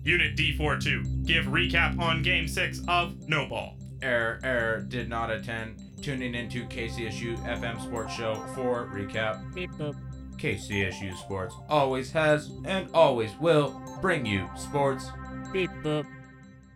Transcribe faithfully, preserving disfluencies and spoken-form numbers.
Unit D forty-two, give recap on Game six of No Ball. Error, error, did not attend. Tuning into K C S U F M Sports Show for recap. Beep boop. K C S U Sports always has and always will bring you sports. Beep boop.